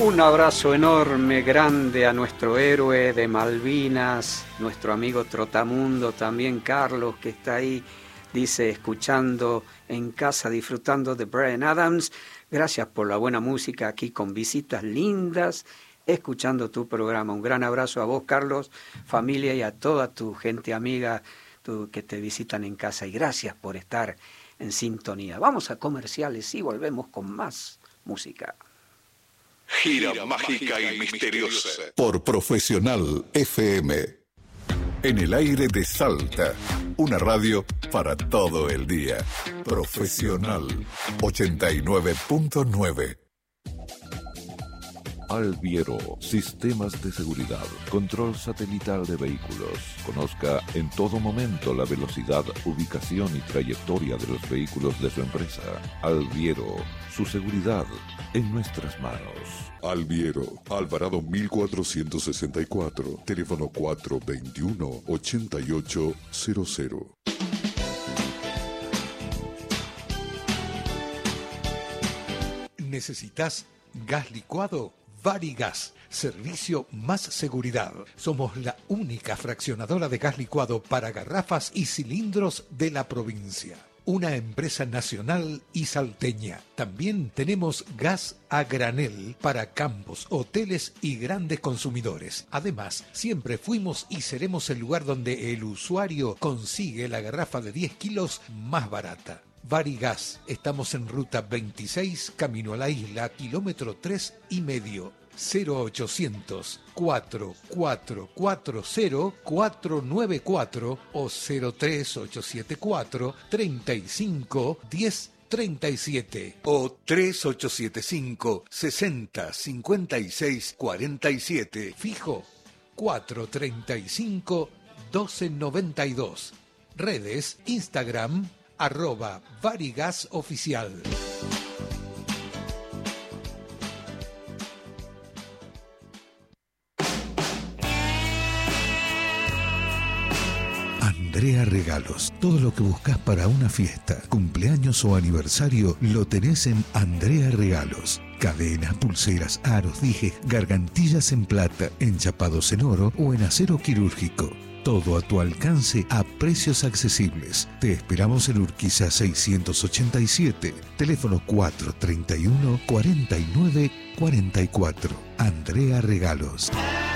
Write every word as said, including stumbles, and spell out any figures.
Un abrazo enorme, grande a nuestro héroe de Malvinas, nuestro amigo Trotamundo, también Carlos, que está ahí, dice, escuchando en casa, disfrutando de Bryan Adams. Gracias por la buena música aquí con visitas lindas, escuchando tu programa. Un gran abrazo a vos, Carlos, familia, y a toda tu gente amiga tu, que te visitan en casa. Y gracias por estar en sintonía. Vamos a comerciales y volvemos con más música. Gira, Gira mágica y misteriosa. Por Profesional F M. En el aire de Salta. Una radio para todo el día. Profesional ochenta y nueve punto nueve. Alviero, sistemas de seguridad, control satelital de vehículos. Conozca en todo momento la velocidad, ubicación y trayectoria de los vehículos de su empresa. Alviero, su seguridad en nuestras manos. Alviero, Alvarado mil cuatrocientos sesenta y cuatro, teléfono cuatro veintiuno, ochenta y ocho cero cero. ¿Necesitas gas licuado? Varigas, servicio más seguridad. Somos la única fraccionadora de gas licuado para garrafas y cilindros de la provincia. Una empresa nacional y salteña. También tenemos gas a granel para campos, hoteles y grandes consumidores. Además, siempre fuimos y seremos el lugar donde el usuario consigue la garrafa de diez kilos más barata. Varigas, estamos en ruta veintiséis, camino a la isla, kilómetro tres y medio. cero ochocientos, cuatro cuatro cuatro cero, cuatro nueve cuatro o cero tres ocho siete cuatro, treinta y cinco, diez treinta y siete o tres ocho siete cinco, sesenta, cincuenta y seis, cuarenta y siete. Fijo cuatro treinta y cinco, doce noventa y dos. Redes Instagram arroba Varigas Oficial. Andrea Regalos. Todo lo que buscas para una fiesta, cumpleaños o aniversario lo tenés en Andrea Regalos. Cadenas, pulseras, aros, dijes, gargantillas en plata, enchapados en oro o en acero quirúrgico. Todo a tu alcance a precios accesibles. Te esperamos en Urquiza seiscientos ochenta y siete, teléfono cuatro treinta y uno, cuarenta y nueve cuarenta y cuatro. Andrea Regalos.